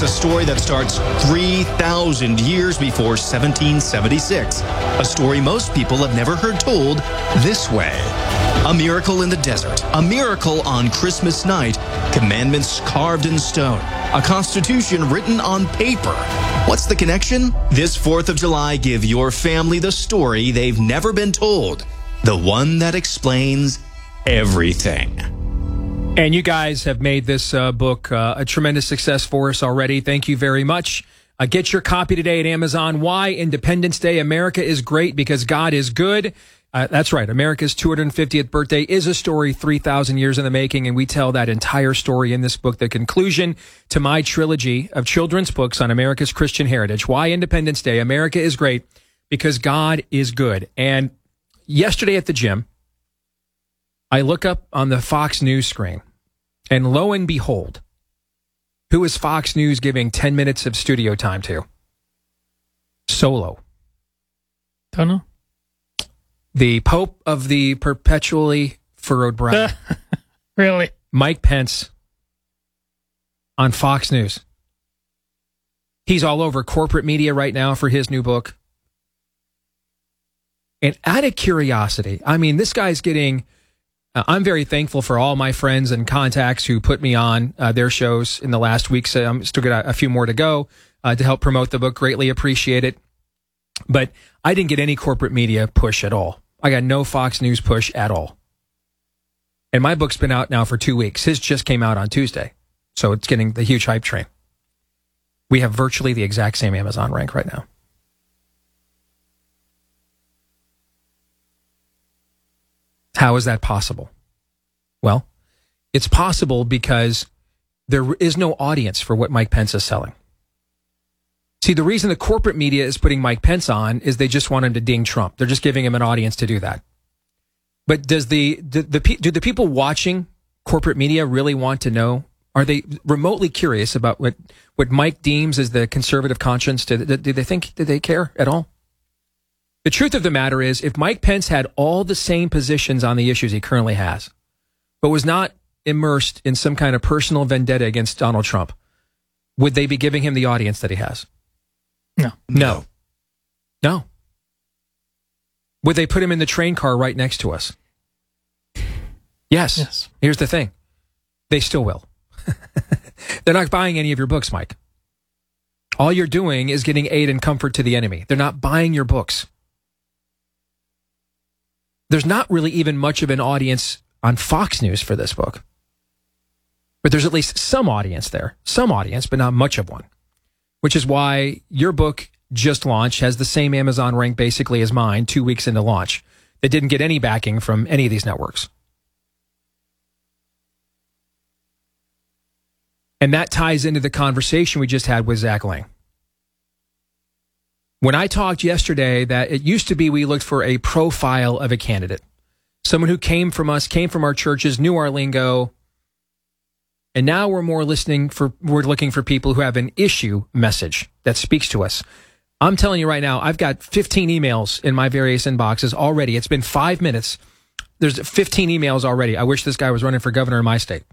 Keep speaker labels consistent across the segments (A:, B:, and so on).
A: a story that starts 3,000 years before 1776. A story most people have never heard told this way. A miracle in the desert. A miracle on Christmas night. Commandments carved in stone. A constitution written on paper. What's the connection? This 4th of July, give your family the story they've never been told. The one that explains everything.
B: And you guys have made this book a tremendous success for us already. Thank you very much. Get your copy today at Amazon. Why Independence Day? America is great because God is good. That's right. America's 250th birthday is a story 3,000 years in the making, and we tell that entire story in this book, the conclusion to my trilogy of children's books on America's Christian heritage. Why Independence Day? America is great because God is good. And yesterday at the gym, I look up on the Fox News screen, and lo and behold, who is Fox News giving 10 minutes of studio time to? Solo.
C: Don't know.
B: The Pope of the perpetually furrowed brow.
C: Really?
B: Mike Pence on Fox News. He's all over corporate media right now for his new book. And out of curiosity, I mean, this guy's getting... I'm very thankful for all my friends and contacts who put me on their shows in the last week. So I'm still got a few more to go to help promote the book. Greatly appreciate it. But I didn't get any corporate media push at all. I got no Fox News push at all. And my book's been out now for 2 weeks. His just came out on Tuesday. So it's getting the huge hype train. We have virtually the exact same Amazon rank right now. How is that possible? Well, it's possible because there is no audience for what Mike Pence is selling. See, the reason the corporate media is putting Mike Pence on is they just want him to ding Trump. They're just giving him an audience to do that. But do the people watching corporate media really want to know? Are they remotely curious about what Mike deems as the conservative conscience? Do they care at all? The truth of the matter is, if Mike Pence had all the same positions on the issues he currently has, but was not immersed in some kind of personal vendetta against Donald Trump, would they be giving him the audience that he has? No. Would they put him in the train car right next to us? Yes. Here's the thing. They still will. They're not buying any of your books, Mike. All you're doing is getting aid and comfort to the enemy. They're not buying your books. There's not really even much of an audience on Fox News for this book. But there's at least some audience there. Some audience, but not much of one. Which is why your book just launched, has the same Amazon rank basically as mine 2 weeks into launch. That didn't get any backing from any of these networks. And that ties into the conversation we just had with Zach Lang. When I talked yesterday that it used to be we looked for a profile of a candidate, someone who came from us, came from our churches, knew our lingo, and now we're looking for people who have an issue message that speaks to us. I'm telling you right now, I've got 15 emails in my various inboxes already. It's been 5 minutes. There's 15 emails already. I wish this guy was running for governor in my state.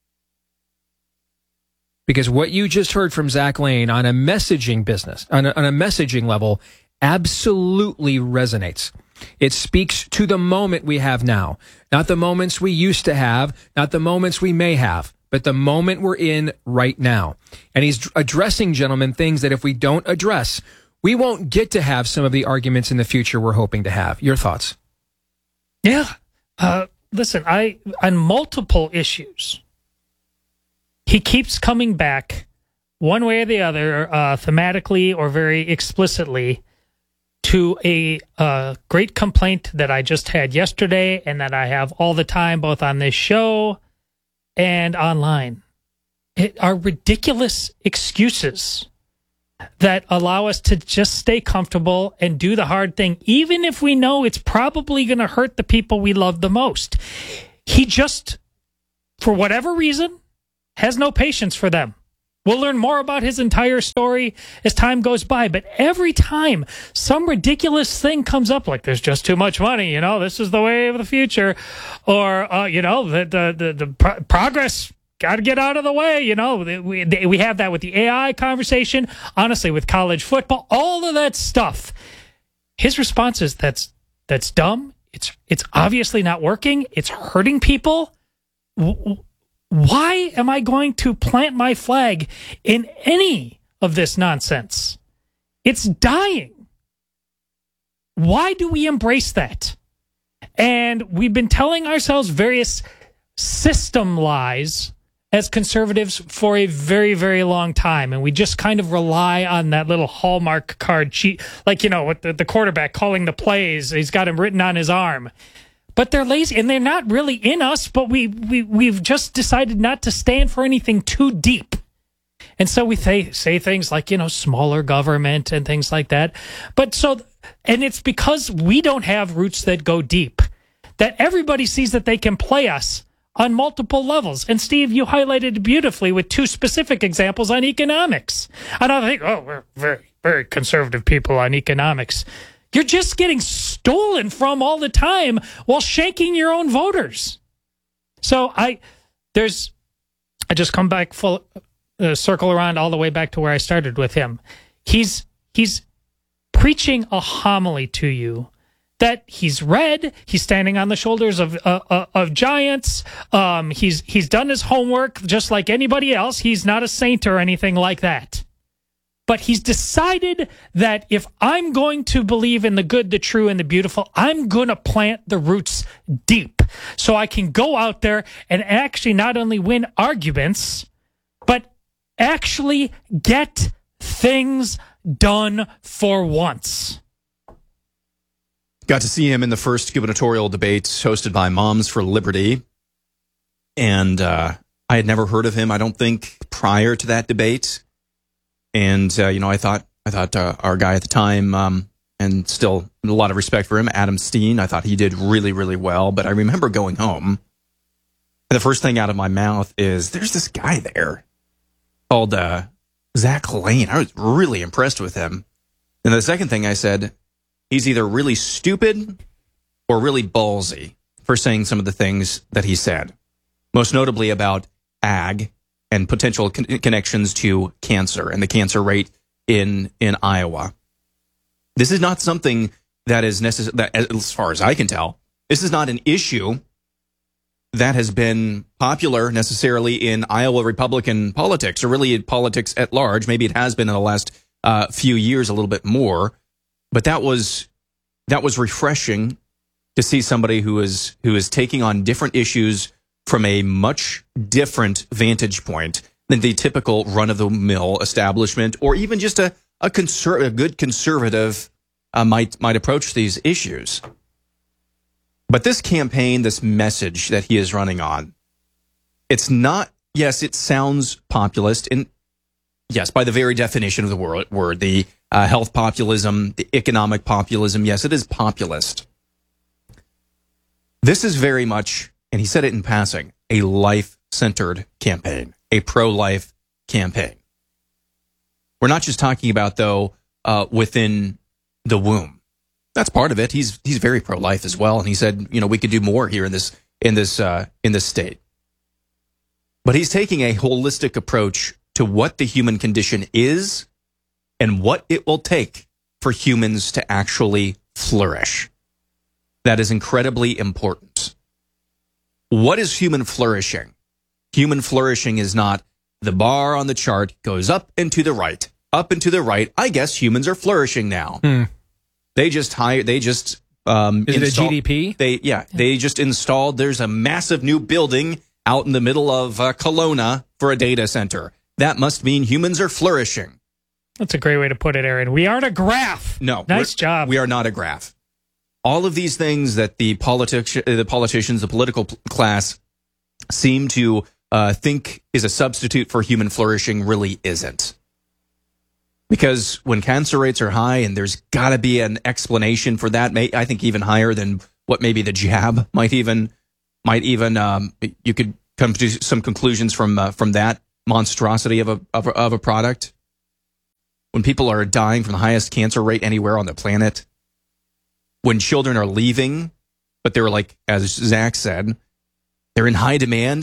B: Because what you just heard from Zach Lane on a messaging on a messaging level absolutely resonates. It speaks to the moment we have now, not the moments we used to have, not the moments we may have, but the moment we're in right now. And he's addressing, gentlemen, things that if we don't address, we won't get to have some of the arguments in the future we're hoping to have. Your thoughts?
C: Yeah. Listen, on multiple issues, he keeps coming back one way or the other, thematically or very explicitly, to a great complaint that I just had yesterday and that I have all the time, both on this show and online. It are ridiculous excuses that allow us to just stay comfortable and do the hard thing, even if we know it's probably going to hurt the people we love the most. He just, for whatever reason, has no patience for them. We'll learn more about his entire story as time goes by, but every time some ridiculous thing comes up, like there's just too much money, this is the way of the future, or the progress got to get out of the way. You know, we have that with the AI conversation, honestly, with college football, all of that stuff. His response is that's dumb. It's obviously not working. It's hurting people. Why am I going to plant my flag in any of this nonsense? It's dying. Why do we embrace that? And we've been telling ourselves various system lies as conservatives for a very, very long time. And we just kind of rely on that little Hallmark card cheat, like, you know, with the quarterback calling the plays. He's got him written on his arm. But they're lazy, and they're not really in us, but we've just decided not to stand for anything too deep. And so we say things like, you know, smaller government and things like that. And it's because we don't have roots that go deep, that everybody sees that they can play us on multiple levels. And Steve, you highlighted beautifully with two specific examples on economics. And I think, we're very, very conservative people on economics. You're just getting stolen from all the time while shanking your own voters. So I just come back circle around all the way back to where I started with him. He's preaching a homily to you that he's read. He's standing on the shoulders of giants. He's done his homework just like anybody else. He's not a saint or anything like that. But he's decided that if I'm going to believe in the good, the true, and the beautiful, I'm going to plant the roots deep so I can go out there and actually not only win arguments, but actually get things done for once.
A: Got to see him in the first gubernatorial debate hosted by Moms for Liberty. And I had never heard of him, I don't think, prior to that debate. And, I thought our guy at the time, and still a lot of respect for him, Adam Steen, I thought he did really, really well. But I remember going home, and the first thing out of my mouth is, there's this guy there called Zach Lane. I was really impressed with him. And the second thing I said, he's either really stupid or really ballsy for saying some of the things that he said, most notably about ag and potential connections to cancer and the cancer rate in Iowa. This is not something that is necessary, as far as I can tell. This is not an issue that has been popular necessarily in Iowa Republican politics, or really in politics at large. Maybe it has been in the last few years a little bit more, but that was refreshing to see somebody who is taking on different issues from a much different vantage point than the typical run-of-the-mill establishment, or even just a good conservative might approach these issues. But this campaign, this message that he is running on, it's not, yes, it sounds populist, and yes, by the very definition of the word, the health populism, the economic populism, yes, it is populist. This is very much, and he said it in passing, a life-centered campaign, a pro-life campaign. We're not just talking about, though, within the womb. That's part of it. He's very pro-life as well, and he said, we could do more here in this state. But he's taking a holistic approach to what the human condition is and what it will take for humans to actually flourish. That is incredibly important. What is human flourishing? Human flourishing is not the bar on the chart goes up and to the right, up and to the right. I guess humans are flourishing now. They just is it a GDP? They just installed. There's a massive new building out in the middle of Kelowna for a data center. That must mean humans are flourishing.
C: That's a great way to put it, Aaron. We aren't a graph.
A: No,
C: nice job.
A: We are not a graph. All of these things that the politicians, the political class, seem to think is a substitute for human flourishing really isn't. Because when cancer rates are high, and there's got to be an explanation for that, I think even higher than what maybe the jab might even you could come to some conclusions from that monstrosity of a product. When people are dying from the highest cancer rate anywhere on the planet, when children are leaving, but they're like, as Zach said, they're in high demand.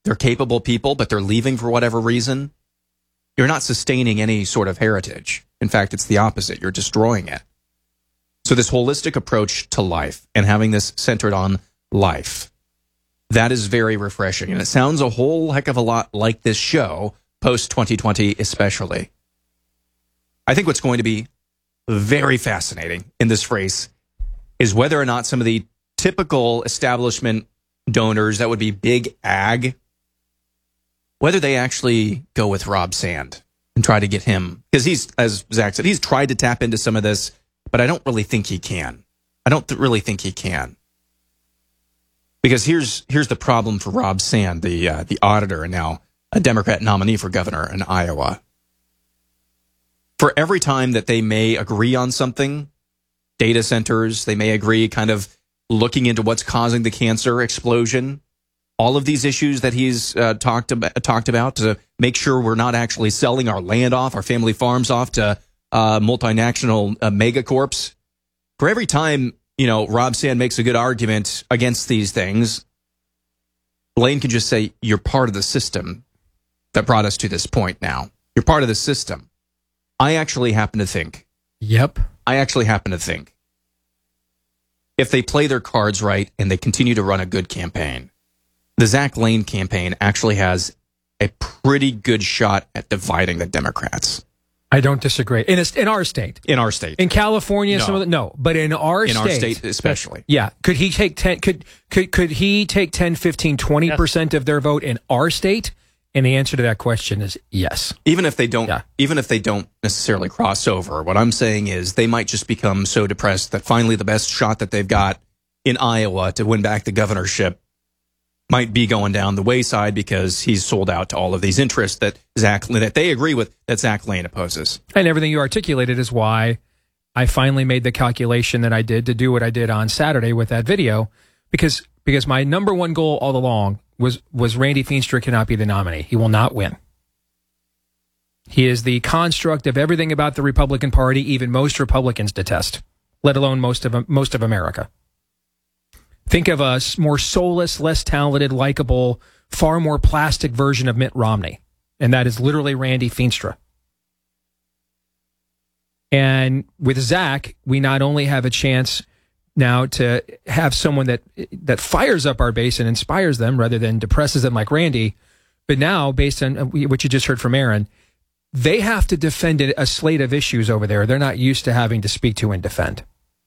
A: they're capable people, but they're leaving for whatever reason, you're not sustaining any sort of heritage. In fact, it's the opposite. You're destroying it. So this holistic approach to life and having this centered on life, that is very refreshing. And it sounds a whole heck of a lot like this show, post-2020 especially. I think what's going to be very fascinating in this race is whether or not some of the typical establishment donors, that would be big ag, whether they actually go with Rob Sand and try to get him. Because he's, as Zach said, he's tried to tap into some of this, but I don't really think he can. I don't really think he can. Because here's the problem for Rob Sand, the auditor and now a Democrat nominee for governor in Iowa. For every time that they may agree on something, data centers, they may agree kind of looking into what's causing the cancer explosion, all of these issues that he's talked about to make sure we're not actually selling our land off, our family farms off to multinational megacorps. For every time, Rob Sand makes a good argument against these things, Blaine can just say, you're part of the system that brought us to this point now. You're part of the system. I actually happen to think.
B: Yep.
A: If they play their cards right and they continue to run a good campaign, the Zach Lane campaign actually has a pretty good shot at dividing the Democrats.
B: I don't disagree. In our state.
A: In our state.
B: In California,
A: no.
B: But in our state.
A: In our state especially.
B: Yeah. Could he take 10, could he take 10, 15, 20% of their vote in our state? And the answer to that question is yes.
A: Even if they don't necessarily cross over, what I'm saying is they might just become so depressed that finally the best shot that they've got in Iowa to win back the governorship might be going down the wayside because he's sold out to all of these interests that they agree with, that Zach Lane opposes.
B: And everything you articulated is why I finally made the calculation that I did to do what I did on Saturday with that video, because my number one goal all along was Randy Feenstra cannot be the nominee. He will not win. He is the construct of everything about the Republican Party even most Republicans detest, let alone most of America. Think of a more soulless, less talented, likable, far more plastic version of Mitt Romney, and that is literally Randy Feenstra. And with Zach, we not only have a chance now to have someone that fires up our base and inspires them rather than depresses them like Randy, but now, based on what you just heard from Aaron, they have to defend a slate of issues over there they're not used to having to speak to and defend.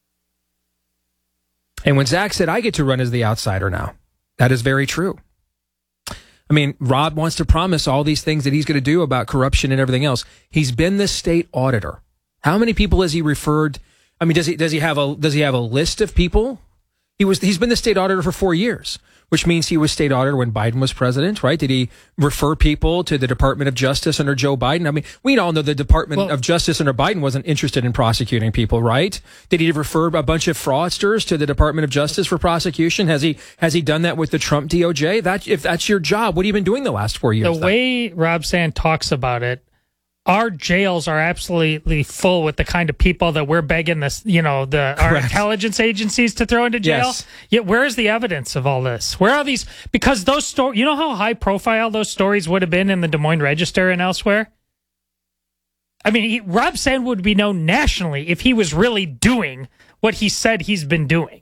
B: And when Zach said, I get to run as the outsider now, that is very true. I mean, Rob wants to promise all these things that he's going to do about corruption and everything else. He's been the state auditor. How many people has he referred? I mean, does he have a list of people? He's been the state auditor for 4 years, which means he was state auditor when Biden was president, right? Did he refer people to the Department of Justice under Joe Biden? I mean, we all know the Department of Justice under Biden wasn't interested in prosecuting people, right? Did he refer a bunch of fraudsters to the Department of Justice for prosecution? Has he done that with the Trump DOJ? If that's your job, what have you been doing the last 4 years?
C: The way Rob Sand talks about it, our jails are absolutely full with the kind of people that we're begging our intelligence agencies to throw into jail.
B: Yes.
C: Yet where is the evidence of all this? Where are these? Because those stories, you know how high profile those stories would have been in the Des Moines Register and elsewhere? I mean, Rob Sand would be known nationally if he was really doing what he said he's been doing.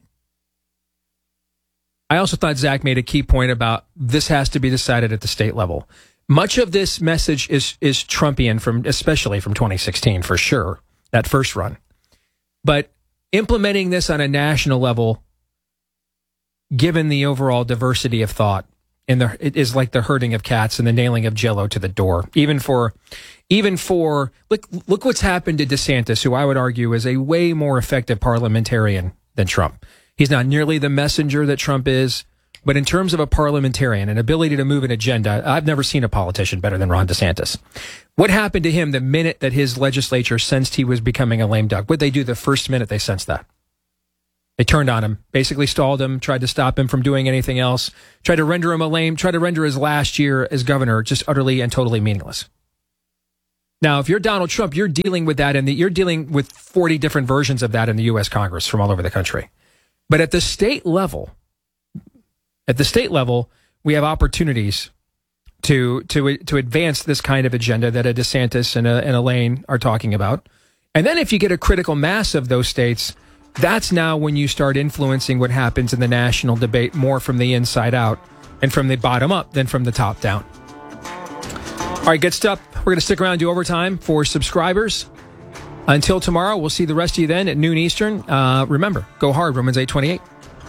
B: I also thought Zach made a key point about this has to be decided at the state level. Much of this message is Trumpian, especially from 2016, for sure, that first run. But implementing this on a national level, given the overall diversity of thought, it is like the herding of cats and the nailing of Jell-O to the door. Even for look what's happened to DeSantis, who I would argue is a way more effective parliamentarian than Trump. He's not nearly the messenger that Trump is. But in terms of a parliamentarian, an ability to move an agenda, I've never seen a politician better than Ron DeSantis. What happened to him the minute that his legislature sensed he was becoming a lame duck? What'd they do the first minute they sensed that? They turned on him, basically stalled him, tried to stop him from doing anything else, tried to render his last year as governor just utterly and totally meaningless. Now, if you're Donald Trump, you're dealing with that, and you're dealing with 40 different versions of that in the U.S. Congress from all over the country. But at the state level, we have opportunities to advance this kind of agenda that a DeSantis and a Lane are talking about. And then if you get a critical mass of those states, that's now when you start influencing what happens in the national debate more from the inside out and from the bottom up than from the top down. All right, good stuff. We're going to stick around and do overtime for subscribers. Until tomorrow, we'll see the rest of you then at noon Eastern. Remember, go hard, Romans 8:28.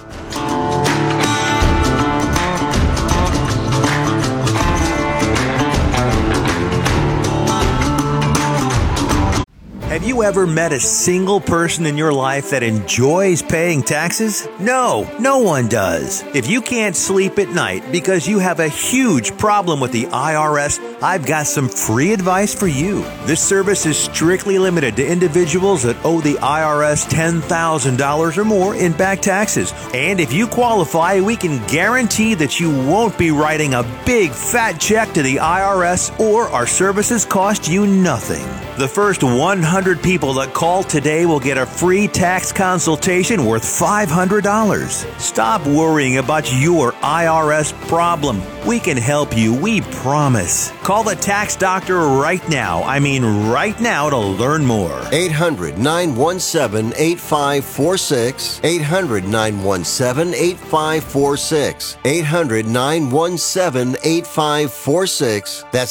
D: Have you ever met a single person in your life that enjoys paying taxes? No, no one does. If you can't sleep at night because you have a huge problem with the IRS, I've got some free advice for you. This service is strictly limited to individuals that owe the IRS $10,000 or more in back taxes. And if you qualify, we can guarantee that you won't be writing a big fat check to the IRS, or our services cost you nothing. The first 100 people that call today will get a free tax consultation worth $500. Stop worrying about your IRS problem. We can help you, we promise. Call the tax doctor right now. I mean right now to learn more.
E: 800-917-8546. 800-917-8546. 800-917-8546. That's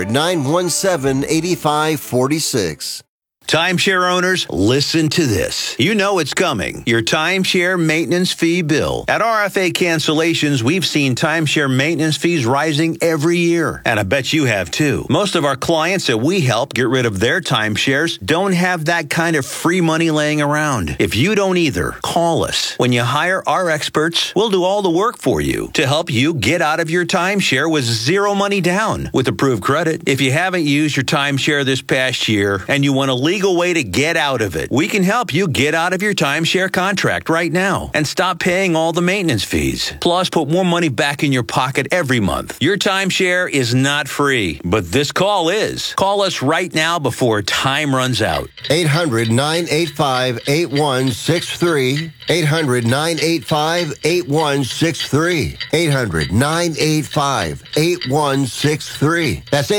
E: 800-917-8546.
D: Timeshare owners, listen to this. You know it's coming. Your timeshare maintenance fee bill. At RFA Cancellations, we've seen timeshare maintenance fees rising every year. And I bet you have too. Most of our clients that we help get rid of their timeshares don't have that kind of free money laying around. If you don't either, call us. When you hire our experts, we'll do all the work for you to help you get out of your timeshare with zero money down with approved credit. If you haven't used your timeshare this past year and you want to leave way to get out of it, we can help you get out of your timeshare contract right now and stop paying all the maintenance fees. Plus, put more money back in your pocket every month. Your timeshare is not free, but this call is. Call us right now before time runs out.
E: 800-985-8163. 800-985-8163. 800-985-8163. That's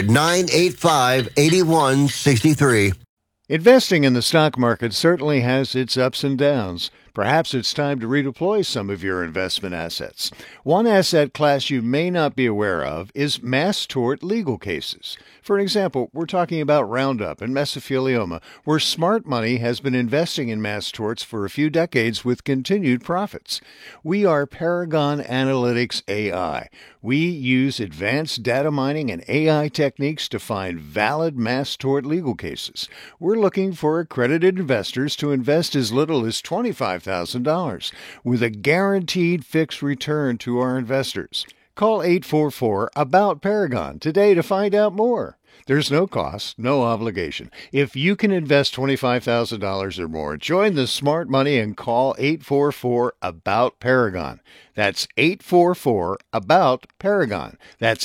E: 800-985-8163.
F: Investing in the stock market certainly has its ups and downs. Perhaps it's time to redeploy some of your investment assets. One asset class you may not be aware of is mass tort legal cases. For example, we're talking about Roundup and mesothelioma, where smart money has been investing in mass torts for a few decades with continued profits. We are Paragon Analytics AI. We use advanced data mining and AI techniques to find valid mass tort legal cases. We're looking for accredited investors to invest as little as $25,000 with a guaranteed fixed return to our investors. Call 844-ABOUT-PARAGON today to find out more. There's no cost, no obligation. If you can invest $25,000 or more, join the smart money and call 844-ABOUT-PARAGON. That's 844-ABOUT-PARAGON. That's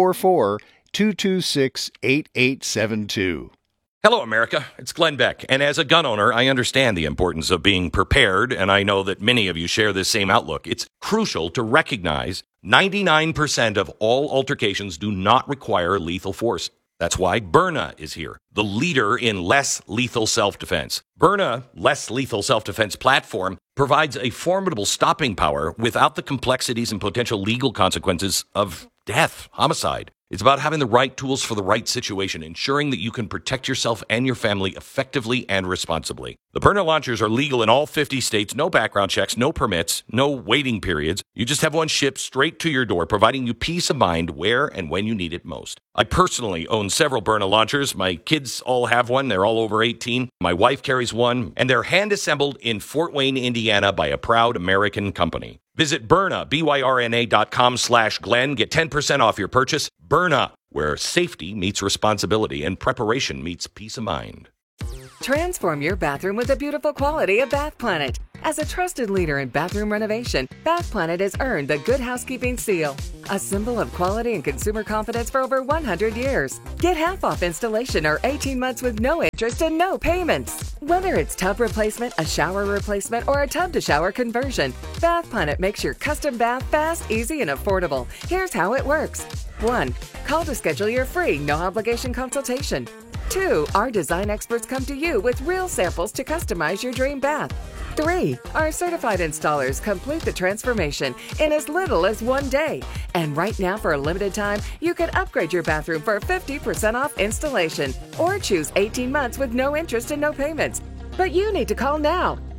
F: 844-226-8872.
G: Hello, America. It's Glenn Beck. And as a gun owner, I understand the importance of being prepared, and I know that many of you share this same outlook. It's crucial to recognize 99% of all altercations do not require lethal force. That's why Byrna is here, the leader in less lethal self-defense. Byrna Less Lethal Self-Defense platform provides a formidable stopping power without the complexities and potential legal consequences of death, homicide. It's about having the right tools for the right situation, ensuring that you can protect yourself and your family effectively and responsibly. The Byrna launchers are legal in all 50 states, no background checks, no permits, no waiting periods. You just have one shipped straight to your door, providing you peace of mind where and when you need it most. I personally own several Byrna launchers. My kids all have one. They're all over 18. My wife carries one, and they're hand-assembled in Fort Wayne, Indiana by a proud American company. Visit Byrna, BYRNA.com/Glenn. Get 10% off your purchase. Byrna, where safety meets responsibility and preparation meets peace of mind.
H: Transform your bathroom with the beautiful quality of Bath Planet. As a trusted leader in bathroom renovation, Bath Planet has earned the Good Housekeeping seal, a symbol of quality and consumer confidence for over 100 years. Get half off installation or 18 months with no interest and no payments. Whether it's tub replacement, a shower replacement, or a tub-to-shower conversion, Bath Planet makes your custom bath fast, easy, and affordable. Here's how it works. 1. Call to schedule your free, no-obligation consultation. 2. Our design experts come to you with real samples to customize your dream bath. 3. Our certified installers complete the transformation in as little as 1 day. And right now, for a limited time, you can upgrade your bathroom for 50% off installation or choose 18 months with no interest and no payments. But you need to call now.